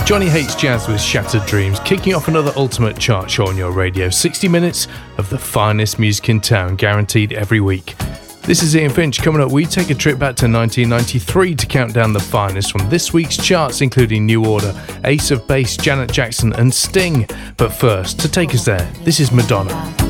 Johnny Hates Jazz with Shattered Dreams, kicking off another Ultimate Chart show on your radio. 60 minutes of the finest music in town, guaranteed every week. This is Ian Finch. Coming up, we take a trip back to 1993 to count down the finest from this week's charts, including New Order, Ace of Base, Janet Jackson and Sting. But first, to take us there, this is Madonna.